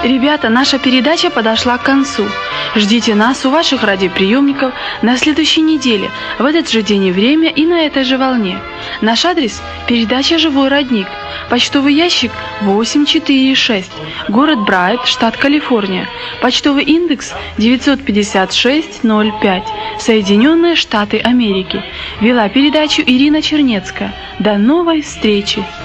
Ребята, наша передача подошла к концу. Ждите нас у ваших радиоприемников на следующей неделе, в этот же день и время и на этой же волне. Наш адрес – передача «Живой родник». Почтовый ящик 846, город Брайт, штат Калифорния. Почтовый индекс 95605, Соединенные Штаты Америки. Вела передачу Ирина Чернецкая. До новой встречи!